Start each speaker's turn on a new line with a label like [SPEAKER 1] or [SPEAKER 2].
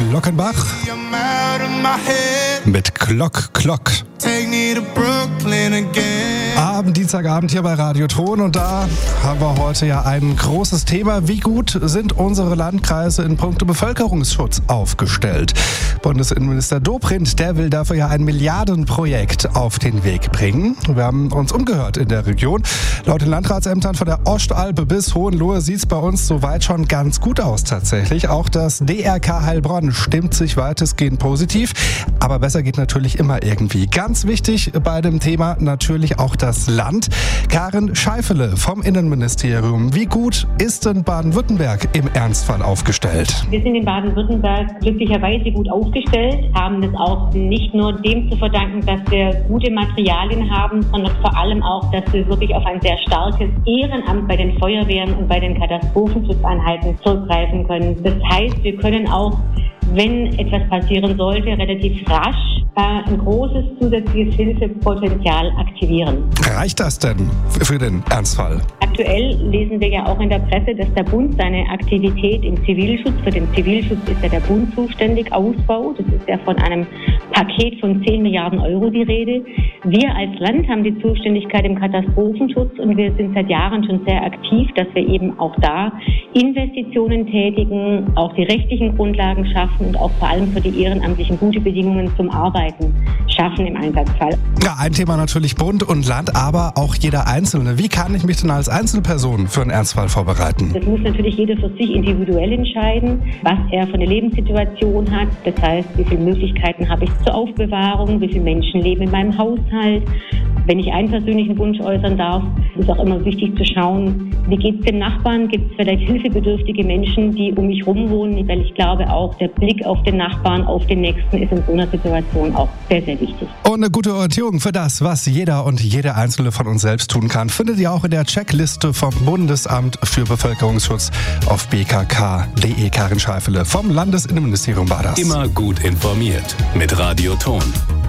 [SPEAKER 1] Glockenbach mit Glock. Dienstagabend hier bei Radio Ton und da haben wir heute ja ein großes Thema. Wie gut sind unsere Landkreise in puncto Bevölkerungsschutz aufgestellt? Bundesinnenminister Dobrindt, der will dafür ja ein Milliardenprojekt auf den Weg bringen. Wir haben uns umgehört in der Region. Laut den Landratsämtern von der Ostalb bis Hohenlohe sieht es bei uns soweit schon ganz gut aus tatsächlich. Auch das DRK Heilbronn stimmt sich weitestgehend positiv. Aber besser geht natürlich immer irgendwie. Ganz wichtig bei dem Thema natürlich auch das Land. Karin Scheifele vom Innenministerium. Wie gut ist denn Baden-Württemberg im Ernstfall aufgestellt?
[SPEAKER 2] Wir sind in Baden-Württemberg glücklicherweise gut aufgestellt, haben das auch nicht nur dem zu verdanken, dass wir gute Materialien haben, sondern vor allem auch, dass wir wirklich auf ein sehr starkes Ehrenamt bei den Feuerwehren und bei den Katastrophenschutzeinheiten zurückgreifen können. Das heißt, wir können auch, wenn etwas passieren sollte, relativ rasch ein großes zusätzliches Hilfepotenzial aktivieren.
[SPEAKER 1] Reicht das denn für den Ernstfall?
[SPEAKER 2] Aktuell lesen wir ja auch in der Presse, dass der Bund seine Aktivität im Zivilschutz, für den Zivilschutz ist ja der Bund zuständig, ausbaut. Das ist ja von einem Paket von 10 Milliarden Euro die Rede. Wir als Land haben die Zuständigkeit im Katastrophenschutz und wir sind seit Jahren schon sehr aktiv, dass wir eben auch da Investitionen tätigen, auch die rechtlichen Grundlagen schaffen und auch vor allem für die Ehrenamtlichen gute Bedingungen zum Arbeiten schaffen im Einsatzfall.
[SPEAKER 1] Ja, ein Thema natürlich Bund und Land, aber auch jeder Einzelne. Wie kann ich mich denn als Einzelperson für einen Ernstfall vorbereiten?
[SPEAKER 2] Das muss natürlich jeder für sich individuell entscheiden, was er für eine Lebenssituation hat. Das heißt, wie viele Möglichkeiten habe ich zur Aufbewahrung, wie viele Menschen leben in meinem Haushalt. Wenn ich einen persönlichen Wunsch äußern darf, ist auch immer wichtig zu schauen, wie geht es dem Nachbarn? Gibt es vielleicht hilfebedürftige Menschen, die um mich herum wohnen? Weil ich glaube auch, der Blick auf den Nachbarn, auf den Nächsten ist in so einer Situation auch sehr, sehr wichtig.
[SPEAKER 1] Und eine gute Orientierung für das, was jeder und jede Einzelne von uns selbst tun kann, findet ihr auch in der Checkliste vom Bundesamt für Bevölkerungsschutz auf bkk.de. Karin Scheifele vom Landesinnenministerium war das.
[SPEAKER 3] Immer gut informiert mit Radio Ton.